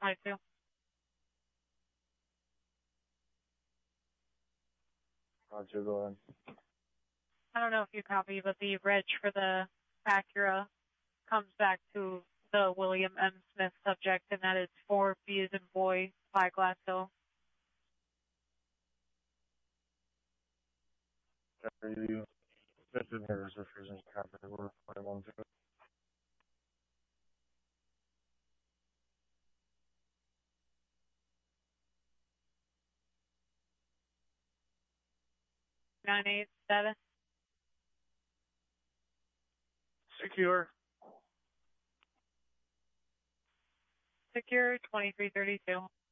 22. Roger, go ahead. I don't know if you copy, but the reg for the Acura comes back to the William M. Smith subject, and that is 4B as in boy, Glass Hill. You Mr. Nervous refusing to copy the word 21 to 987. Secure. Secure 2332.